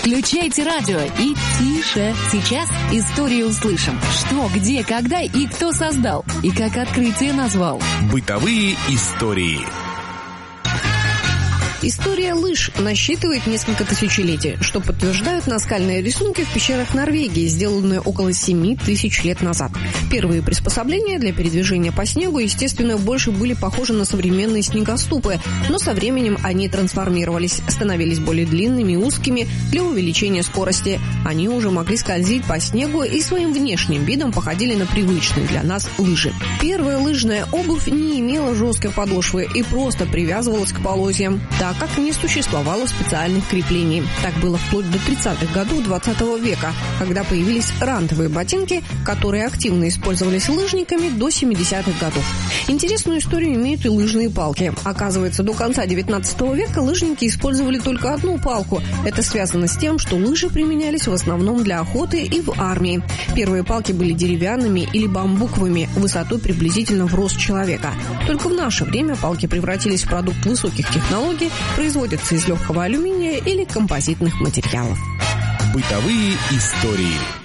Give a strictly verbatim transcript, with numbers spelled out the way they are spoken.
Включайте радио и тише. Сейчас историю услышим. Что, где, когда и кто создал. И как открытие назвал. Бытовые истории. История лыж насчитывает несколько тысячелетий, что подтверждают наскальные рисунки в пещерах Норвегии, сделанные около семи тысяч лет назад. Первые приспособления для передвижения по снегу, естественно, больше были похожи на современные снегоступы, но со временем они трансформировались, становились более длинными и узкими для увеличения скорости. Они уже могли скользить по снегу и своим внешним видом походили на привычные для нас лыжи. Первая лыжная обувь не имела жесткой подошвы и просто привязывалась к полозьям, так как не существовало специальных креплений. Так было вплоть до тридцатых годов двадцатого века, когда появились рантовые ботинки, которые активно использовались лыжниками до семидесятых годов. Интересную историю имеют и лыжные палки. Оказывается, до конца девятнадцатого века лыжники использовали только одну палку. Это связано с тем, что лыжи применялись в основном для охоты и в армии. Первые палки были деревянными или бамбуковыми, высотой приблизительно в рост человека. Только в наше время палки превратились в продукт высоких технологий, производятся из легкого алюминия или композитных материалов. Бытовые истории.